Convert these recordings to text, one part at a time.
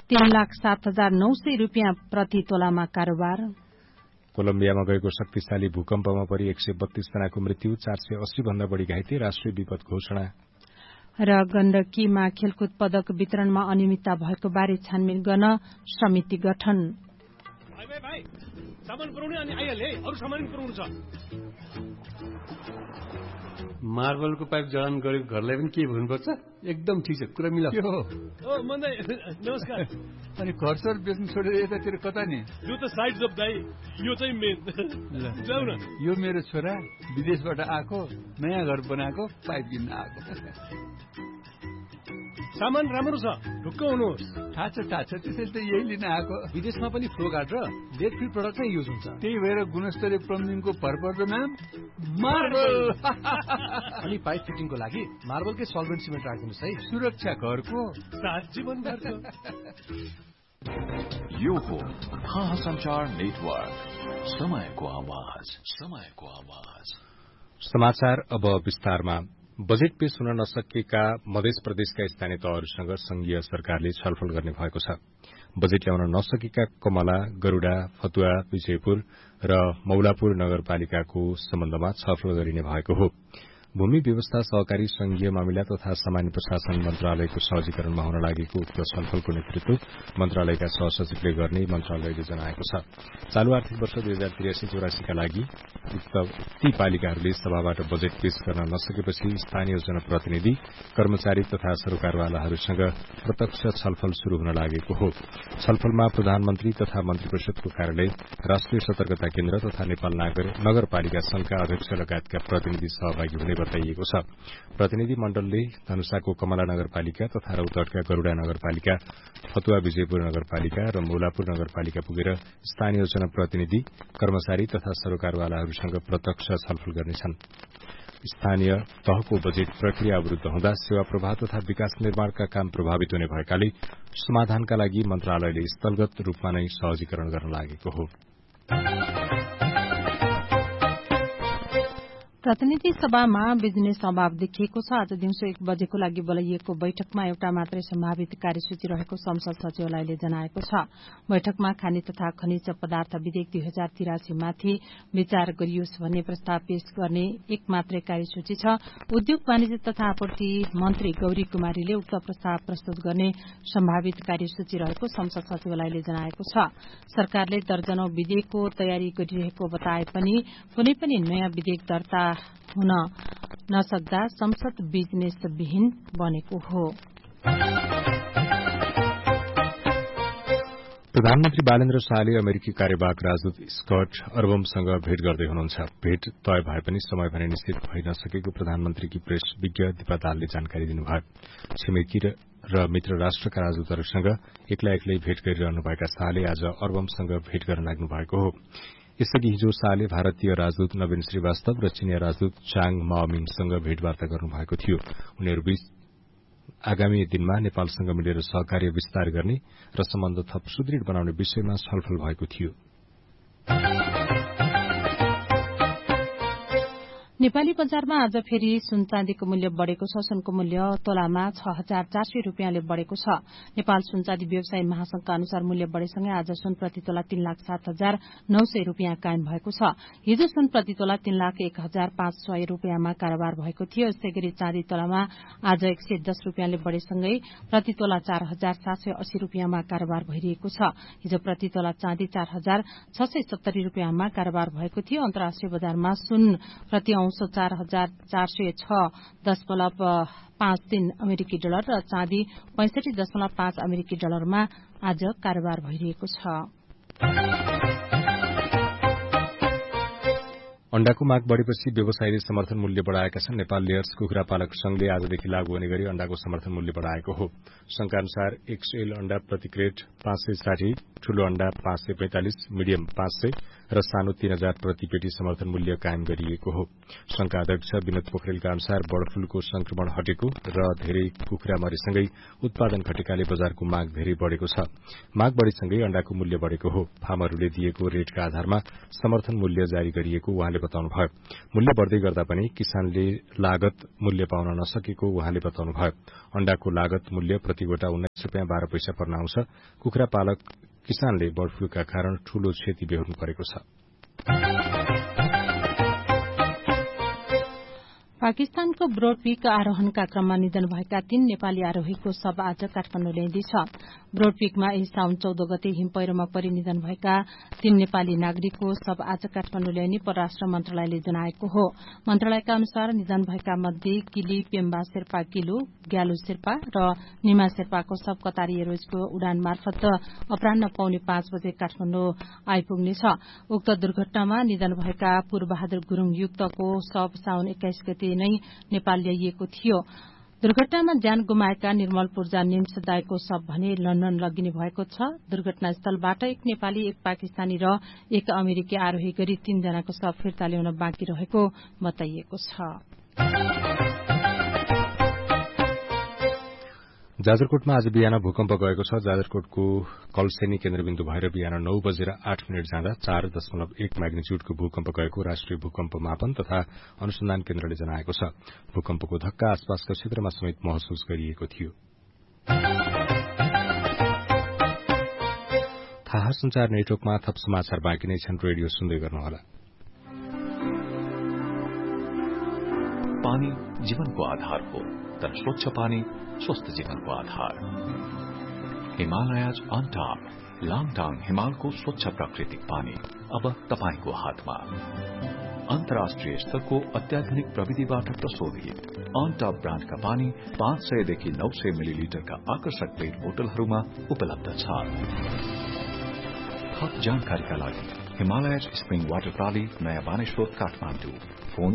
3,07,900 रुपियाँ प्रति तोलामा कारोबार। कोलम्बियामा गएको शक्तिशाली भूकम्पमा परि 132 जनाको मृत्यु, 480 भन्दा बढ़ी घाइते, राष्ट्रिय विपद घोषणा। र गण्डकीमा खेलकुद पदक वितरणमा अनियमितता भएको बारे छानबिन गर्न समिति गठन। मार्बलको पाइप जडान गरेको घरलाई पनि के भन्नुपर्छ? एकदम ठिक छ, कुरा मिला। नमस्कार। अनि घरसर बेच्नु छोडेर यतातिर कता नि? यो त साइड जब दाइ, यो चाहिँ मेन। जाऊ न। यो मेरो छोरा विदेशबाट आएको, नयाँ घर बनाएको, पाइप किन्न आएको। सामान राम्रो छ, ढुक्क हुनुहोस्। थाहा छ त्यसैले त यही लिन आएको। विदेशमा पनि फ्लो गार्ड र लेड फ्री प्रडक्ट नै युज हुन्छ। त्यही भएर गुणस्तरीय प्लम्बिङको भरपर्दो नाम मार्बल। अनि पाइप फिटिङको लागि मार्बलकै सल्भेन्ट सिमेन्ट राख्दिनुहोस् है। सुरक्षा घरको साथ जीवनभरको। यो हो संचार नेटवर्क, समयको आवाज। समाचार अब विस्तारमा। बजेट पेश हुन नसकेका मध्य प्रदेशका स्थानीय तहहरूसँग संघीय सरकारले छलफल गर्ने भएको छ। बजेट ल्याउन नसकेका कमला, गरूडा, फतुवा, विजयपुर र मौलापुर नगरपालिकाको सम्बन्धमा छलफल गरिने भएको हो। भूमि व्यवस्था, सहकारी, संघीय मामिला तथा सामान्य प्रशासन मन्त्रालयको सहजीकरणमा हुन लागेको उक्त छलफलको नेतृत्व मन्त्रालयका सहसचिवले गर्ने मन्त्रालयले जनाएको छ। चालू आर्थिक वर्ष 2083-84 का लागि ती पालिकाहरूले सभाबाट बजेट पेश गर्न नसकेपछि स्थानीय जनप्रतिनिधि, कर्मचारी तथा सरोकारवालाहरूसँग प्रत्यक्ष छलफल शुरू हुन लागेको हो। छलफलमा प्रधानमन्त्री तथा मन्त्रीपरिषदको कार्यालय, राष्ट्रिय सतर्कता केन्द्र तथा नेपाल नगरपालिका संघका अध्यक्ष लगायतका प्रतिनिधि सहभागी हुने बताइएको छ। प्रतिनिधि मण्डलले धनुषाको कमला नगरपालिका तथा रौतहटका गरूडा नगरपालिका, फतुवा विजयपुर नगरपालिका र मौलापुर नगरपालिका पुगेर स्थानीय जनप्रतिनिधि, कर्मचारी तथा सरोकारवालाहरूसँग प्रत्यक्ष छलफल गर्नेछन्। स्थानीय तहको बजेट प्रक्रिया अवरूद्ध हुँदा सेवा प्रवाह तथा विकास निर्माणका काम प्रभावित हुने भएकाले समाधानका लागि मन्त्रालयले स्थलगत रूपमा नै सहजीकरण गर्न लागेको हो। प्रतिनिधि सभामा बिजनेस अभाव देखिएको छ। आज दिउँसो 1 बजेको लागि बोलाइएको बैठकमा एउटा मात्रै सम्भावित कार्यसूची रहेको संसद सचिवालयले जनाएको छ। बैठकमा खानी तथा खनिज पदार्थ विधेयक 2083 माथि विचार गरियोस् भन्ने प्रस्ताव पेश गर्ने एक मात्रै कार्यसूची छ। उद्योग वाणिज्य तथा आपूर्ति मन्त्री गौरी कुमारीले उक्त प्रस्ताव प्रस्तुत गर्ने सम्भावित कार्यसूची रहेको संसद सचिवालयले जनाएको छ। सरकारले दर्जनौं विधेयकको तयारी गरिरहेको बताए पनि कुनै पनि नयाँ विधेयक दर्ता हुन नसक्दा संसद बिजनेस विहीन बनेको हो। प्रधानमन्त्री बालेन्द्र शाहले अमेरिकी कार्यवाहक राजदूत स्कट अर्बमसँग भेट गर्दै हुनुहुन्छ। भेट तय भए पनि समय भने निश्चित भइ नसकेको प्रधानमन्त्रीकी प्रेस विज्ञ दीपा दालले जानकारी दिनुभयो। छिमेकी र मित्र राष्ट्रका राजदूतहरूसँग एक्लै भेट गरिरहनुभएका शाहले आज अर्बमसँग भेट गर्न लाग्नु भएको हो। यसअघि हिजो शाहले भारतीय राजदूत नवीन श्रीवास्तव र चिनिया राजदूत चाङ माओमिङसँग भेटवार्ता गर्नुभएको थियो। उनीहरूबीच आगामी दिनमा नेपालसँग मिलेर सहकार्य विस्तार गर्ने र सम्बन्ध थप सुदृढ़ बनाउने विषयमा छलफल भएको थियो। नेपाली बजारमा आज फेरि सुन चाँदीको मूल्य बढ़ेको छ। सुनको मूल्य तोलामा 6,400 रुपियाँले बढ़ेको छ। नेपाल सुन चाँदी व्यवसायी महासंघका अनुसार मूल्य बढ़ेसँगै आज सुन प्रति तोला 3,07,900 रुपियाँ कायम भएको छ। हिजो सुन प्रति तोला 3,01,500 रुपियाँमा कारोबार भएको थियो। यस्तै गरी चाँदी तोलामा आज 110 रुपियाँले बढ़ेसँगै प्रति तोला 4,780 रुपियाँमा कारोबार भइरहेको छ। हिजो प्रति तोला चाँदी 4,670 रुपियाँमा कारोबार भएको थियो। अन्तर्राष्ट्रिय बजारमा सुन प्रति 4,406.53 अमेरिकी डलर र चाँदी 65.5 अमेरिकी डलरमा आज कारोबार भइरहेको छ। अण्डाको माग बढ़ेपछि व्यवसायीले समर्थन मूल्य बढ़ाएका छन्। नेपाल लेयर्स कुखुरा पालक संघले आजदेखि लागू हुने गरी अण्डाको समर्थन मूल्य बढ़ाएको हो। संघका अनुसार XL अण्डा प्रति क्रेट 560, ठूलो अण्डा 545, मिडियम 500 र सानो 3000 प्रति पेटी समर्थन मूल्य कायम गरिएको हो। संघका अध्यक्ष विनोद पोखरेलका अनुसार बर्ड फ्लूको संक्रमण हटेको र धेरै कुखुरा मरेसँगै उत्पादन घटेकाले बजारको माग धेरै बढ़ेको छ। माग बढ़ेसँगै अण्डाको मूल्य बढ़ेको हो। फार्मरहरूले दिएको रेटका आधारमा समर्थन मूल्य जारी गरिएको उहाँले उहाँले बताउनुभयो। मूल्य बढ्दै गर्दा पनि किसानले लागत मूल्य पाउन नसकेको उहाँले बताउनुभयो। अण्डाको लागत मूल्य प्रति गोटा 19 रुपियाँ 12 पैसा पर्न आउँछ। कुखुरा पालक किसानले बर्ड फ्लूका कारण ठूलो क्षति बेहोर्नु परेको छ। पाकिस्तानको ब्रोडविक आरोहणका क्रममा निधन भएका 3 नेपाली आरोहीको शव आज काठमाडौँ ल्याइँदैछ। ब्रोडविकमा यही साउन 14 गते हिमपैह्रोमा परि निधन भएका 3 नेपाली नागरिकको शव आज काठमाडौँ ल्याइने परराष्ट्र मन्त्रालयले जनाएको हो। मन्त्रालयका अनुसार निधन भएका मध्ये किली पेम्बा शेर्पा किलु, ग्यालु शेर्पा र निमा शेर्पाको शव कतारी एयरवेजको उडान मार्फत अपराह्न 4:45 बजे काठमाडौँ आइपुग्नेछ। उक्त दुर्घटनामा निधन भएका पूर्वबहादुर गुरूङ युक्तको शव साउन 21 गते नै नेपाल ल्याइएको थियो। दुर्घटनामा ज्यान गुमाएका निर्मल पूर्जा निम्स दाईको शव भने लन्डन लगिने भएको छ। दुर्घटनास्थलबाट एक नेपाली, एक पाकिस्तानी र एक अमेरिकी आरोही गरी 3 जनाको शव फिर्ता ल्याउन बाँकी रहेको बताइएको छ। जाजरकोटमा आज बिहान भूकम्प गएको छ। जाजरकोटको कलसेनी केन्द्रबिन्दु भएर बिहान 9:08 जाँदा 4.1 म्याग्निच्युडको भूकम्प गएको राष्ट्रिय भूकम्प मापन तथा अनुसन्धान केन्द्रले जनाएको छ। भूकम्पको धक्का आसपासका क्षेत्रमा समेत महसुस गरिएको थियो। थाहा संचार नेटवर्कमा थप समाचार बाँकी नै छन्। रेडियो सुन्दै गर्नुहोला। पानी जीवनको आधार हो, तर स्वच्छ पानी स्वस्थ जीवनको आधार। हिमालयज अनटॉप लाङटाङ हिमालको स्वच्छ प्राकृतिक पानी अब तपाईको हातमा। अन्तर्राष्ट्रिय स्तरको अत्याधुनिक प्रविधिबाट प्रशोधित अनटॉप ब्रान्डका पानी 500 देखि 900 मिलिलिटरका आकर्षक प्लेट बोतलहरूमा उपलब्ध छ। थप जानकारीका लागि हिमालयज स्प्रिङ वाटर प्राली, नयाँ बानेश्वर, काठमाडौँ। फोन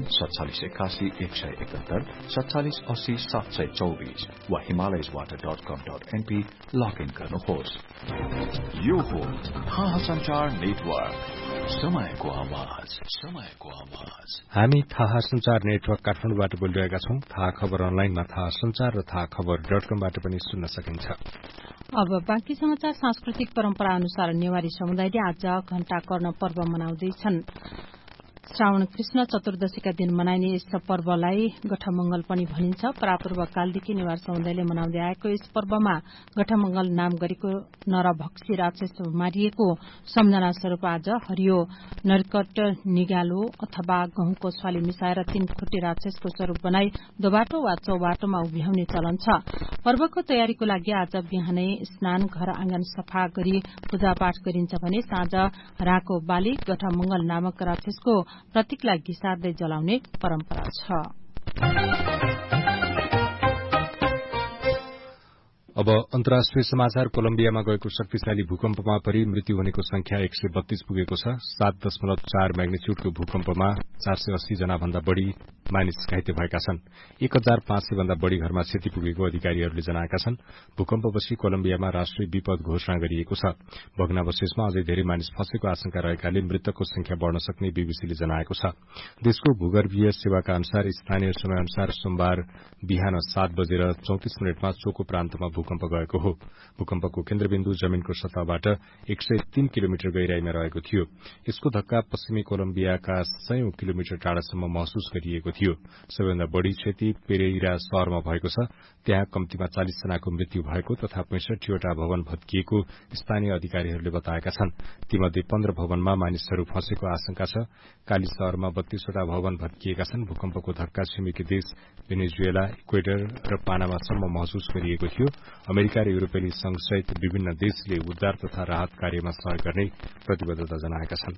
4781 171 4780 724 वा himalayaswater.com.np लगइन गर्नुहोस्। यो हो थाहा संचार नेटवर्क, समयको आवाज, समयको आवाज। हामी थाहा संचार नेटवर्क काठमाडौँबाट बोलिरहेका छौं। थाहा खबर अनलाइनमा थाहा संचार र थाहा खबर.com-बाट पनि सुन्न सकिन्छ। अब बाँकी समाचार। सांस्कृतिक परम्परा अनुसार नेवारी समुदायले आज घण्टा कर्ण पर्व मनाउँदैछन्। श्रावण कृष्ण चतुर्दशीका दिन मनाइने यस पर्वलाई गठमंगल पनि भनिन्छ। परापूर्व कालदेखि नेवार समुदायले मनाउँदै आएको यस पर्वमा गठमंगल नाम गरेको नरभक्षी राक्षस मारिएको सम्झना स्वरूप आज हरियो नरकट निगालो अथवा गहुँको छाली मिसाएर 3 खुट्टे राक्षसको स्वरूप बनाई दोबाटो वा चौबाटोमा उभ्याउने चलन छ। पर्वको तयारीको लागि आज बिहानै स्नान, घर आँगन सफा गरी पूजापाठ गरिन्छ भने साँझ राको बाली गठमंगल नामक राक्षसको प्रतीकलाई घिसार्दै जलाउने परम्परा छ। अब अन्तर्राष्ट्रिय समाचार। कोलम्बियामा गएको शक्तिशाली भूकम्पमा परि मृत्यु हुनेको संख्या 132 पुगेको छ। 7.4 म्याग्निच्युडको भूकम्पमा 480 जना भन्दा बढ़ी मानिस घाइते भएका छन्। 1500 भन्दा बढ़ी घरमा क्षति पुगेको अधिकारीहरूले जनाएका छन्। भूकम्पपछि कोलम्बियामा राष्ट्रिय विपद घोषणा गरिएको छ। भग्नावशेषमा अझै धेरै मानिस फँसेको आशंका रहेकाले मृतकको संख्या बढ़न सक्ने बीबीसीले जनाएको छ। देशको भूगर्भीय सेवाका अनुसार स्थानीय समय अनुसार सोमबार बिहान 7:34 चोको प्रान्तमा भूकम्प गएको हो। भूकम्पको केन्द्रबिन्दु जमीनको सतहबाट 103 किलोमिटर गहिराईमा रहेको थियो। यसको धक्का पश्चिमी कोलम्बियाका 100 किलोमिटर टाढासम्म महसुस गरिएको थियो। सबैभन्दा बढ़ी क्षति पेरेइरा शहरमा भएको छ। त्यहाँ कम्तीमा 40 जनाको मृत्यु भएको तथा 65 वटा भवन भत्किएको स्थानीय अधिकारीहरूले बताएका छन्। तीमध्ये 15 भवनमा मानिसहरू फँसेको आशंका छ। काली शहरमा 32 वटा भवन भत्किएका छन्। भूकम्पको धक्का छिमेकी देश भेनेजुएला, इक्वेडर र पानामासम्म महसुस गरिएको थियो। अमेरिका र युरोपेली संघ सहित विभिन्न देशले उद्धार तथा राहत कार्यमा सहयोग गर्ने प्रतिबद्धता जनाएका छन्।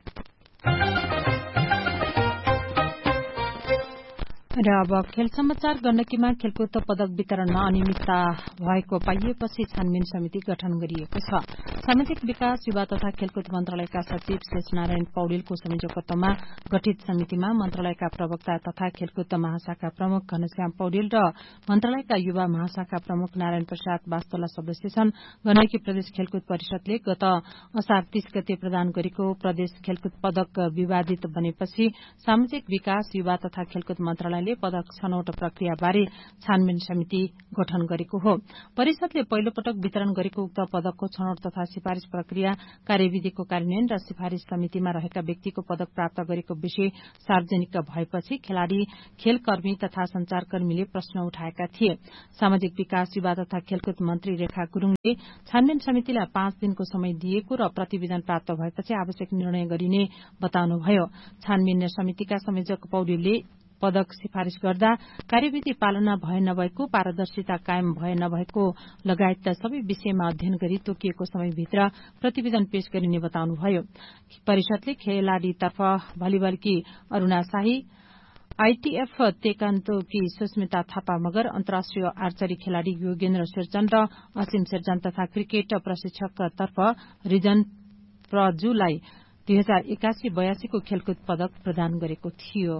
र अब खेल समाचार। गण्डकीमा खेलकुद पदक वितरणमा अनियमितता भएको पाइएपछि छानबिन समिति गठन गरिएको छ। सामाजिक विकास, युवा तथा खेलकुद मन्त्रालयका सचिव शेषनारायण पौडेलको संयोजकत्वमा गठित समितिमा मन्त्रालयका प्रवक्ता तथा खेलकुद महाशाखा प्रमुख घनश्याम पौडेल र मन्त्रालयका युवा महाशाखा प्रमुख नारायण प्रसाद वास्तोला सदस्य छन्। गण्डकी प्रदेश खेलकुद परिषदले गत असार 30 गते प्रदान गरेको प्रदेश खेलकुद पदक विवादित बनेपछि सामाजिक विकास, युवा तथा खेलकुद मन्त्रालयले मन्त्रालयले पदक छनौट प्रक्रियाबारे छानबिन समिति गठन गरेको हो। परिषदले पहिलो पटक वितरण गरेको उक्त पदकको छनौट तथा सिफारिश प्रक्रिया, कार्यविधिको कार्यान्वयन र सिफारिश समितिमा रहेका व्यक्तिको पदक प्राप्त गरेको विषय सार्वजनिक भएपछि खेलाड़ी, खेलकर्मी तथा संचारकर्मीले प्रश्न उठाएका थिए। सामाजिक विकास, युवा तथा खेलकुद मन्त्री रेखा गुरूङले छानबिन समितिलाई 5 दिनको समय दिएको र प्रतिवेदन प्राप्त भएपछि आवश्यक निर्णय गरिने बताउनुभयो। छानबिन समितिका संयोजक पौडेलले पदक सिफारिश गर्दा कार्यविधि पालना भए नभएको, पारदर्शिता कायम भए नभएको लगायत सबै विषयमा अध्ययन गरी तोकिएको समयभित्र प्रतिवेदन पेश गरिने बताउनुभयो। परिषदले खेलाड़ीतर्फ भलिबलकी अरूणा शाही, आईटीएफ तेकान्तोकी सुस्मिता थापा मगर, अन्तर्राष्ट्रिय आर्चरी खेलाड़ी योगेन्द्र शेरचन र असीम शेरचन तथा क्रिकेट प्रशिक्षकतर्फ रिजन प्रजुलाई 2081-82 को खेलकुद पदक प्रदान गरेको थियो।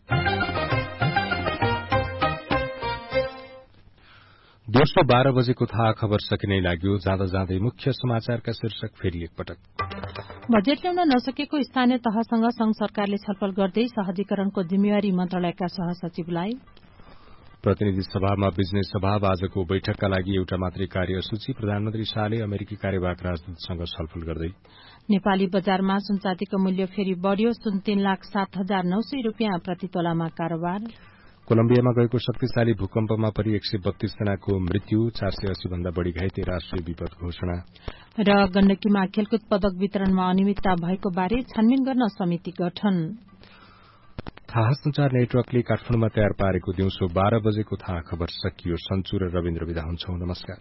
दिउँसो 12 बजेको थाहा खबर सकिनै लाग्यो। जाँदा जाँदै मुख्य समाचारका शीर्षक फेरि एकपटक। बजेट ल्याउन नसकेको स्थानीय तहसँग संघ सरकारले छलफल गर्दै सहजीकरणको जिम्मेवारी मन्त्रालयका सहसचिवलाई। प्रतिनिधि सभामा बिजनेस सभा आजको बैठकका लागि एउटा मात्रै कार्यसूची। प्रधानमन्त्री शाहले अमेरिकी कार्यवाहक राजदूतसँग छलफल गर्दै। नेपाली बजारमा सुनचाँदीको मूल्य फेरि बढ़्यो। सुन 3,07,900 रूपियाँ प्रति तोलामा कारोबार। कोलम्बियामा गएको शक्तिशाली भूकम्पमा परि 132 जनाको मृत्यु, 480 भन्दा बढ़ी घाइते, राष्ट्रिय विपद घोषणा। र गण्डकीमा खेलकुद पदक वितरणमा अनियमितता भएको बारे छानबिन गर्न समिति गठन। थाहा संचार नेटवर्कले काठमाडौँमा तयार पारेको दिउँसो 12 बजेको थाहा खबर सकियो। सन्चु र रविन्द्र विदा हुन्छौं। नमस्कार।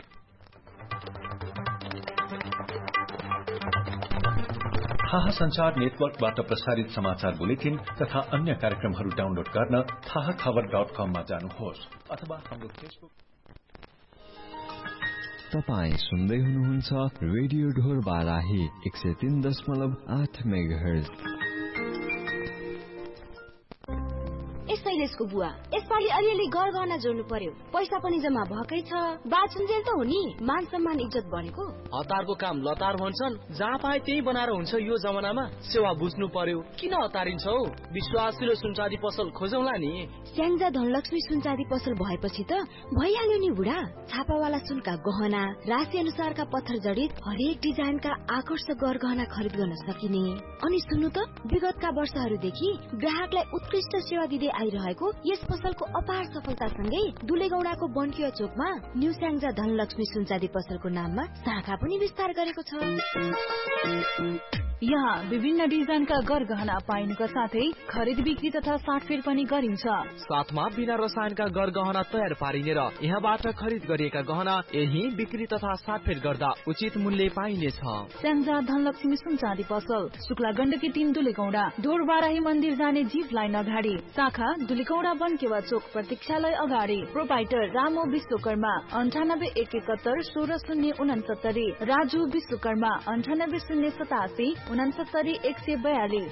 थाहा संचार नेटवर्कबाट प्रसारित समाचार बुलेटिन तथा अन्य कार्यक्रमहरू डाउनलोड गर्न थाहाखबर.com मा जानुहोस् अथवा हाम्रो फेसबुक। तपाईं सुन्दै हुनुहुन्छ रेडियो ढोर बाराही 103.8 मेगाहर्ज। शैलेशको बुवा, यसपालि अलिअलि गरगहना जोड्नु पर्यो। पैसा पनि जम्मा भएकै छ। बाचुन्जेल त हो नि, मान सम्मान इज्जत बढेको। हतारको काम लतार भन्छन्, जहाँ पाए त्यही बनाएर हुन्छ। यो जमानामा सेवा बुझ्नु पर्यो। किन हतारिन्छौ? विश्वासिलो सुनचाँदी पसल खोजौला नि। स्याङ्जा धनलक्ष्मी सुनचाँदी पसल भएपछि त भइहाल्यो नि बुढा। छापावाला सुनका गहना, राशि अनुसारका पत्थर जडित हरेक डिजाइनका आकर्षक गरगहना खरिद गर्न सकिने। अनि सुन्नु त, विगतका वर्षहरूदेखि ग्राहकलाई उत्कृष्ट सेवा दिँदै आइरहेको यस पसलको अपार सफलतासँगै दुलेगौडाको बन्किया चोकमा न्यू स्याङ्जा धनलक्ष्मी सुनचाँदी पसलको नाममा शाखा पनि विस्तार गरेको छ। यहाँ विभिन्न डिजाइनका गरगहना पाइनुका साथै खरिद बिक्री तथा साटफेर पनि गरिन्छ। साथमा बिना रसायनका गरगहना तयार पारिने र यहाँबाट खरिद गरिएका गहना यही बिक्री तथा साटफेर गर्दा उचित मूल्य पाइनेछ। स्याङ्जा धनलक्ष्मी सुनचाँदी पसल, शुक्ला गण्डकी 3 दुलेगौडा, ढोरबाराही मन्दिर जाने जीप लाइन अगाडि, शाखा दुलेगौडा बन्केवा चोक प्रतीक्षालय अगाडि। प्रोपाइटर रामो विश्वकर्मा 9871160069, राजु विश्वकर्मा 98087 69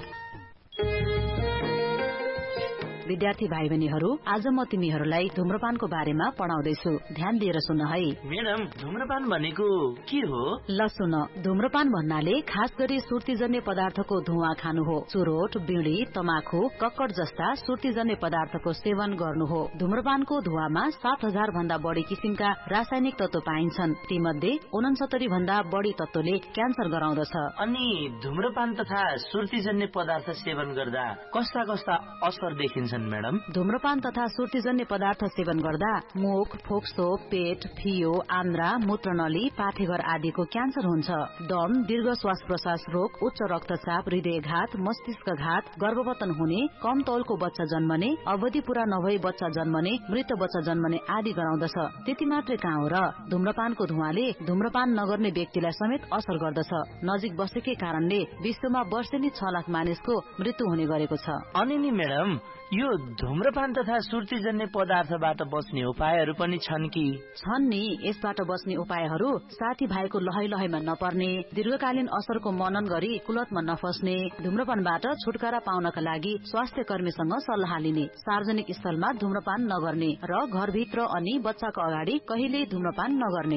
142। विद्यार्थी भाइ बहिनीहरू, आज म तिमीहरूलाई धुम्रपानको बारेमा पढाउँदैछु। ध्यान दिएर सुन है। म्याडम, धुम्रपान भनेको के हो? ल सुन, धुम्रपान भन्नाले खास गरी सुर्तीजन्य पदार्थको धुवा खानु हो। चुरोट, बीडी, तमाखु, कक्कड जस्ता सुर्तीजन्य पदार्थको सेवन गर्नु हो। धुम्रपानको धुवामा 7000 भन्दा बढ़ी किसिमका रासायनिक तत्व पाइन्छन्। तीमध्ये 69 भन्दा बढ़ी तत्वले क्यान्सर गराउँदछ। अनि धुम्रपान तथा सुर्तीजन्य पदार्थ सेवन गर्दा कस्ता कस्ता असर देखिन्छ मैडम? धुम्रपान तथा सुर्तीजन्य पदार्थ सेवन गर्दा मुख, फोक्सो, पेट, फियो, आन्द्रा, मूत्रनली, पाथेघर आदिको क्यान्सर हुन्छ। दम, दीर्घ श्वास प्रश्वास रोग, उच्च रक्तचाप, हृदयघात, मस्तिष्कघात, गर्भपतन हुने, कम तौलको बच्चा जन्मने, अवधि पूरा नभई बच्चा जन्मने, मृत बच्चा जन्मने आदि गराउँदछ। त्यति मात्रै कहाँ हो र, धुम्रपानको धुवाले धुम्रपान नगर्ने व्यक्तिलाई समेत असर गर्दछ। नजिक बसेकै कारणले विश्वमा वर्षेनी 6 लाख मानिसको मृत्यु हुने गरेको छ। अनि नि मैडम, यो धुम्रपान तथा सुर्तीजन्य पदार्थबाट बच्ने उपायहरू पनि छन् कि? छन् नि। यसबाट बच्ने उपायहरू साथी भाइको लहै लहैमा नपर्ने, दीर्घकालीन असरको मनन गरी कुलतमा नफस्ने, धुम्रपानबाट छुटकारा पाउनका लागि स्वास्थ्य कर्मीसँग सल्लाह लिने, सार्वजनिक स्थलमा धुम्रपान नगर्ने र घरभित्र अनि बच्चाको अगाडि कहिल्यै धुम्रपान नगर्ने।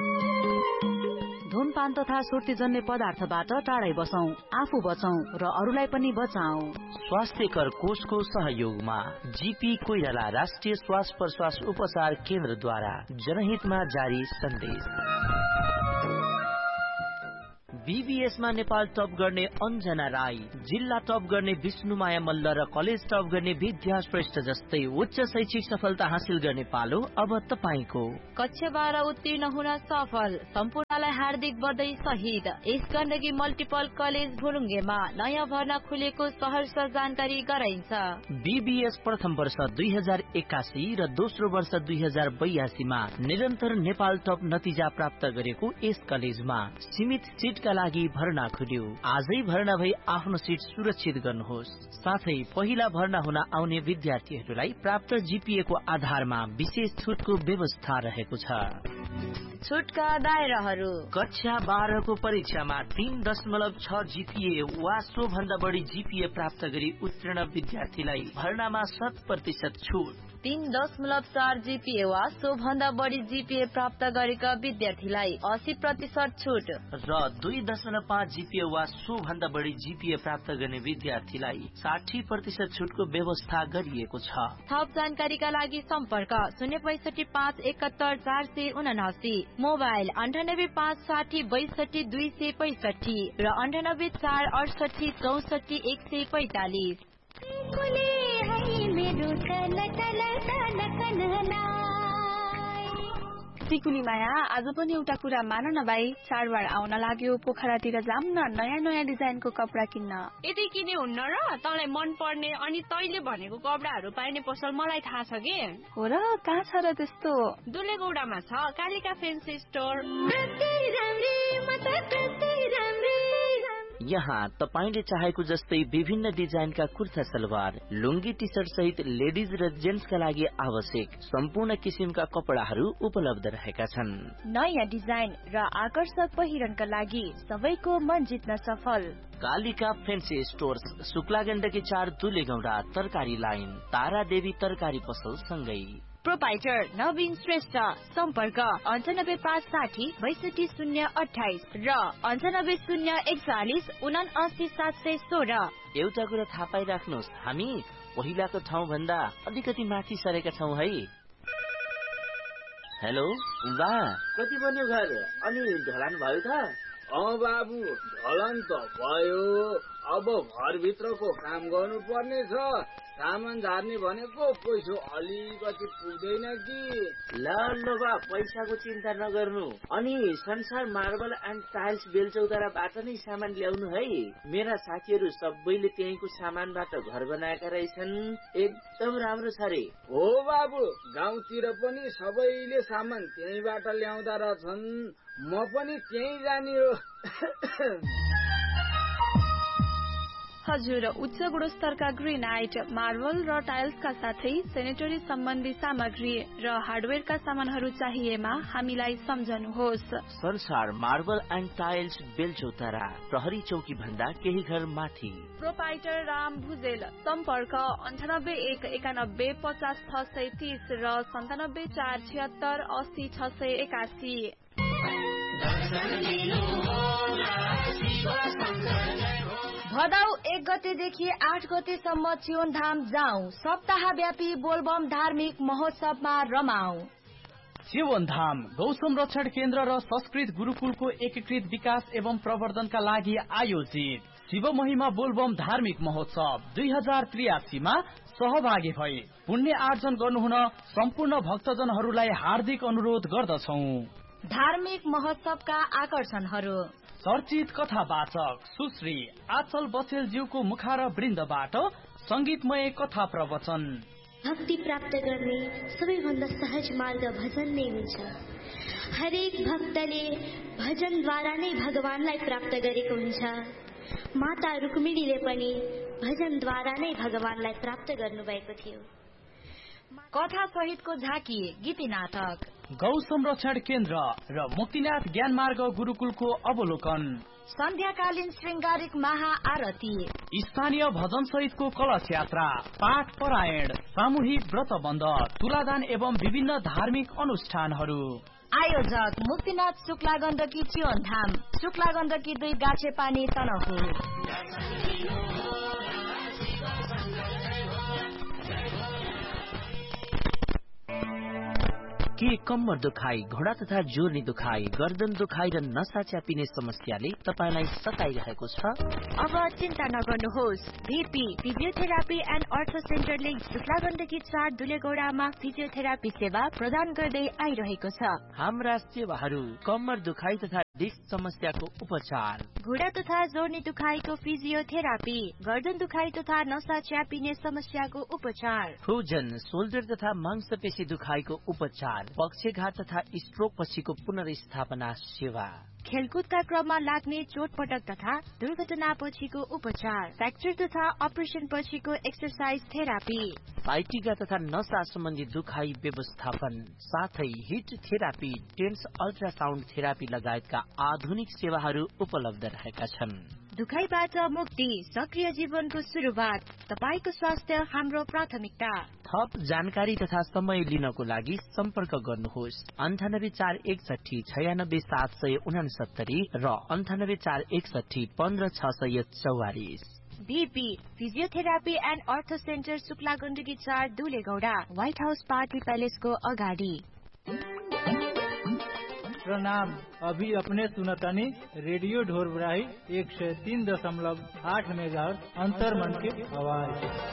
धूमपान तथा सुर्तीजन्य पदार्थबाट टाढै बसौं, आफू बचौं र अरूलाई पनि बचाऊ। स्वास्थ्यकर कोषको सहयोग चौकमा जीपी कोइराला राष्ट्रिय श्वास प्रश्वास उपचार केन्द्रद्वारा जनहितमा जारी सन्देश। बीबीएसमा नेपाल टप गर्ने अन्जना राई, जिल्ला टप गर्ने विष्णुमाया मल्ल र कलेज टप गर्ने विद्या श्रेष्ठ जस्तै उच्च शैक्षिक सफलता हासिल गर्ने पालो अब तपाईको। कक्षा 12 उत्तीर्ण हुन सफल सम्पूर्णलाई हार्दिक बधाई सहित यस गण्डकी मल्टिपल कलेज भुलुङ्गेमा नयाँ भर्ना खुलेको सहर्ष जानकारी गराइन्छ। बीबीएस प्रथम वर्ष 2081 र दोस्रो वर्ष 2082 मा निरन्तर नेपाल टप नतिजा प्राप्त गरेको यस कलेजमा सीमित सिटका लागि भर्ना खुल्यो। आजै भर्ना भई आफ्नो सिट सुरक्षित गर्नुहोस्। साथै पहिला भर्ना हुन आउने विद्यार्थीहरूलाई प्राप्त जीपीए को आधारमा विशेष छुटको व्यवस्था रहेको छ। छुटका दायराहरू: कक्षा 12 को परीक्षामा 3.6 जीपीए वा सो भन्दा बढी जीपीए प्राप्त गरी उत्तीर्ण विद्यार्थीलाई भर्नामा 100% छुट। 3.4 जीपीए वा सो भन्दा बढी जीपीए प्राप्त गरेका विद्यार्थीलाई 80% छुट र 2.5 जीपीए वा सो भन्दा बढी जीपीए प्राप्त गर्ने विद्यार्थीलाई 60% छुटको व्यवस्था गरिएको छ। थप जानकारीका लागि सम्पर्क 065 571 479, मोबाइल 98 560 62 265 र 98 468 64 145। सिकुली माया, आज पनि एउटा कुरा मान न भाइ, चाडबाड आउन लाग्यो, पोखरातिर जाम न नयाँ नयाँ डिजाइनको कपडा किन्न। यति किने हुन्न र? तँलाई मन पर्ने अनि तैले भनेको कपडाहरू पाइने पसल मलाई थाहा छ के। हो र? कहाँ छ र त्यस्तो? दुलेगौडामा छ कालिका फेन्सी स्टोर। यहाँ तपाईले चाहेको जस्तै विभिन्न डिजाइनका कुर्ता सलवार, लुङ्गी टी सर्ट सहित लेडिज र जेन्ट्सका लागि आवश्यक सम्पूर्ण किसिमका कपडाहरू उपलब्ध रहेका छन्। नयाँ डिजाइन र आकर्षक पहिरनका लागि सबैको मन जित्न सफल। कालिका फेन्सी स्टोर्स, शुक्ला गण्डकी 4 दुलेगौडा, तरकारी लाइन, तारा देवी तरकारी पसल सँगै। प्रोपाइटर नवीन श्रेष्ठ, सम्पर्क 98 560 62 028 र 98 041 79 716। एउटा कुरा थाहा पाइराख्नुहोस्, हामी पहिलाको ठाउँ भन्दा अलिकति माथि सरेका छौँ है। हेलो बा, कति बन्यो घर? अनि ढलान भयो त? बाबु, ढलान त भयो, अब घरभित्रको काम गर्नु पर्ने छ। सामान झार्ने भनेको पैसा अलिकति पुग्दैन कि। ल बा, पैसाको चिन्ता नगर्नु। अनि संसार मार्बल एन्ड टाइल्स बेलचौताराबाट नै सामान ल्याउनु है। मेरा साथीहरू सबैले त्यहीँको सामानबाट घर बनाएका रहेछन्, एकदम राम्रो छ रे। हो बाबु, गाउँतिर पनि सबैले सामान त्यहीँबाट ल्याउँदा रहेछन्, म पनि त्यहीँ जाने हो। हजुर, उच्च गुणस्तरका ग्रेनाइट, मार्बल र टाइल्सका साथै सेनेटरी सम्बन्धी सामग्री र हार्डवेयरका सामानहरू चाहिएमा हामीलाई सम्झनुहोस्। संसार मार्बल एन्ड टाइल्स बेलचौतारा, प्रहरी चौकी भन्दा केही घर माथि। प्रोपाइटर राम भुजेल, सम्पर्क 98 1 91 50 630 र 97 476 80 681। भदौ 1 गतेदेखि 8 गतेसम्म चियोनधाम जाउँ, सप्ताहव्यापी बोलबम धार्मिक महोत्सवमा रमाऊ। चियोनधाम गौ संरक्षण केन्द्र र संस्कृत गुरुकुलको एकीकृत विकास एवं प्रवर्धनका लागि आयोजित शिव महिमा बोलबम धार्मिक महोत्सव 2083 मा सहभागी भई पुण्य आर्जन गर्नुहुन सम्पूर्ण भक्तजनहरूलाई हार्दिक अनुरोध गर्दछौं। धार्मिक महोत्सवका आकर्षणहरू: चर्चित कथावाचक सुश्री आचल बचेलज्यूको मुखार वृन्दबाट संगीतमय कथा प्रवचन। भक्ति प्राप्त गर्ने सबैभन्दा सहज मार्ग भजन नै हुन्छ। हरेक भक्तले भजनद्वारा नै भगवानलाई प्राप्त गरेको हुन्छ। माता रुक्मिणीले पनि भजनद्वारा नै भगवानलाई प्राप्त गर्नुभएको थियो। कथा सहितको झाँकी, गीती नाटक, गौ संरक्षण केन्द्र र मुक्तिनाथ ज्ञानमार्ग गुरुकुलको अवलोकन, सन्ध्याकालीन श्रृंगारिक महाआरती, स्थानीय भजन सहितको कलश यात्रा, पाठ परायण, सामूहिक व्रतबन्ध, तुलादान एवं विभिन्न धार्मिक अनुष्ठानहरू। आयोजक मुक्तिनाथ शुक्ला गण्डकी चियोनधाम, शुक्ला गण्डकी 2 गाछेपानी तनहुँ। के कम्मर दुखाइ, घोडा तथा जोर्नी दुखाइ, गर्दन दुखाइ र नसा च्यापिने समस्याले तपाईलाई सताइरहेको छ? अब चिन्ता नगर्नुहोस्। VP फिजियोथेरापी एन्ड अर्थो सेन्टरले शुक्ला गण्डकी 4 दुलेगौडामा फिजियोथेरापी सेवा प्रदान गर्दै आइरहेको छ। हाम्रा सेवाहरू कम्मर दुखाइ तथा डिस्क समस्याको उपचार, घुँडा तथा जोर्नी दुखाइको फिजियोथेरापी, गर्दन दुखाइ तथा नसा च्यापिने समस्याको उपचार, फ्रोजन शोल्डर तथा मांसपेशी दुखाइको उपचार, पक्षघात तथा स्ट्रोक पछिको पुनर्स्थापना सेवा, खेलकुदका क्रममा लाग्ने चोटपटक तथा दुर्घटना पछिको उपचार, फ्र्याक्चर तथा अपरेसन पछिको एक्सरसाइज थेरापी, साइटिका तथा नसा सम्बन्धी दुखाइ व्यवस्थापन, साथै hit therapy, tense ultrasound therapy लगायतका आधुनिक सेवाहरू उपलब्ध रहेका छन्। दुखाइबाट मुक्ति, सक्रिय जीवनको सुरुवात, तपाईको स्वास्थ्य हाम्रो प्राथमिकता। थप जानकारी तथा समय लिनको लागि सम्पर्क गर्नुहोस् 9841696769 र 9841156644। VP फिजियोथेरापी एन्ड अर्थो centre Shukla Gandaki 4 दुलेगौडा, white house party पैलेसको अगाडि। प्रणाम। अभी अपने सुनतनी रेडियो ढोरबराही 103.8 मेगाहर्ट्ज अंतर्मन की आवाज।